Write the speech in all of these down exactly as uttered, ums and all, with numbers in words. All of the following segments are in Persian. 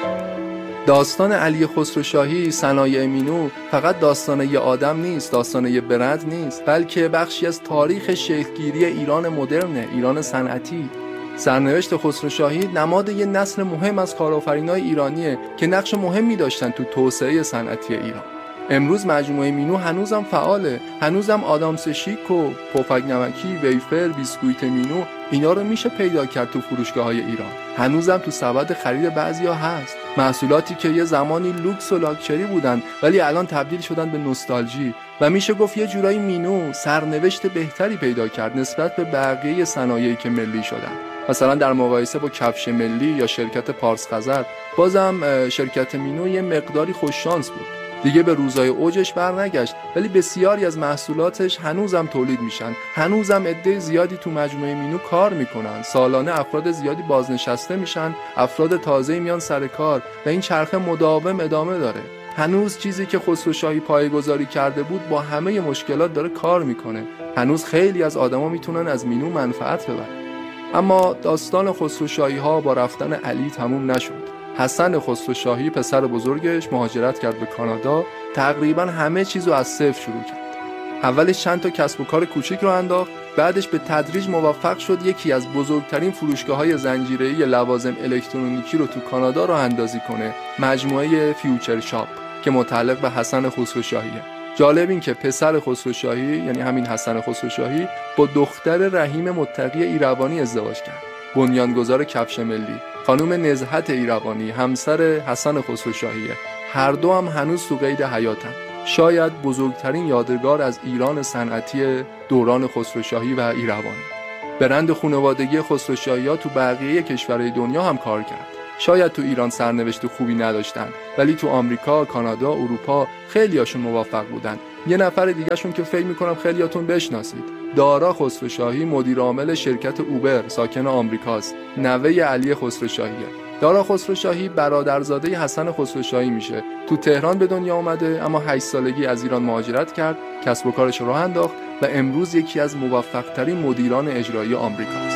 داستان علی خسروشاهی صنایع مینو فقط داستان یه آدم نیست، داستان یه برند نیست، بلکه بخشی از تاریخ شکل‌گیری ایران مدرن، ایران صنعتی. سرنوشت خسروشاهی نماد یه نسل مهم از کارآفرینای ایرانیه که نقش مهمی داشتن تو توسعه صنعتی ایران. امروز مجموعه مینو هنوزم فعاله، هنوزم آدامس شیک و پفک نمکی، ویفر، بیسکویت مینو اینا رو میشه پیدا کرد تو فروشگاه‌های ایران. هنوزم تو سبد خرید بعضیا هست. محصولاتی که یه زمانی لوکس و لاکچری بودن ولی الان تبدیل شدن به نوستالژی و میشه گفت یه جورایی مینو سرنوشت بهتری پیدا کرد نسبت به بقیه صنایعی که ملی شدن. مثلا در مقایسه با کفش ملی یا شرکت پارس خزر، بازم شرکت مینو یه مقداری خوششانس بود. دیگه به روزای اوجش برنگشت، ولی بسیاری از محصولاتش هنوزم تولید میشن، هنوزم عده زیادی تو مجموعه مینو کار میکنن، سالانه افراد زیادی بازنشسته میشن، افراد تازه‌ای میان سر کار و این چرخه مداوم ادامه داره. هنوز چیزی که خسروشاهی پایه‌گذاری کرده بود با همه مشکلات داره کار میکنه. هنوز خیلی از آدما میتونن از مینو منفعت ببرن. اما داستان خسروشاهی ها با رفتن علی تموم نشد. حسن خسروشاهی پسر بزرگش مهاجرت کرد به کانادا، تقریبا همه چیزو از صفر شروع کرد. اولش چند تا کسب و کار کوچیک رو انداخت، بعدش به تدریج موفق شد یکی از بزرگترین فروشگاه‌های زنجیره‌ای لوازم الکترونیکی رو تو کانادا راه اندازی کنه، مجموعه فیوچر شاپ که متعلق به حسن خسروشاهیه. جالب این که پسر خسروشاهی یعنی همین حسن خسروشاهی با دختر رحیم متقی ایروانی ازدواج کرد، بنیانگذار کفش ملی. خانم نزهت ایروانی همسر حسن خسروشاهیه. هر دو هم هنوز تو قید حیاتن. شاید بزرگترین یادگار از ایران صنعتی دوران خسروشاهی و ایروانی. برند خانوادگی خسروشاهی‌ها تو بقیه کشورهای دنیا هم کار کرد. شاید تو ایران سرنوشت خوبی نداشتن، ولی تو آمریکا، کانادا، اروپا خیلیاشون موفق بودن. یه نفر دیگه شون که فکر می‌کنم خیلیاتون بشناسید، دارا خسروشاهی مدیر عامل شرکت اوبر، ساکن آمریکاست، نوه علی خسروشاهیه. دارا خسروشاهی برادرزاده حسن خسروشاهی میشه. تو تهران به دنیا اومده، اما هشت سالگی از ایران مهاجرت کرد، کسب و کارش رو راه انداخت و امروز یکی از موفق‌ترین مدیران اجرایی آمریکاست.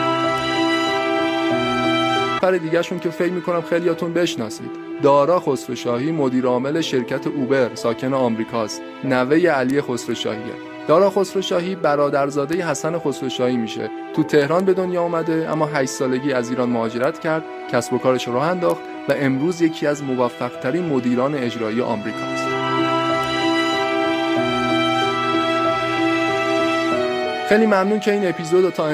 نفر دیگه شون که فکر می‌کنم خیلیاتون بشناسید، دارا خسروشاهی مدیر عامل شرکت اوبر، ساکن آمریکاست، نوه علی خسروشاهیه. دارا خسروشاهی برادرزاده حسن خسروشاهی میشه. تو تهران به دنیا اومده، اما هشت سالگی از ایران مهاجرت کرد، کسب و کارش رو راه انداخت و امروز یکی از موفق‌ترین مدیران اجرایی آمریکاست. خیلی ممنون که این اپیزود تا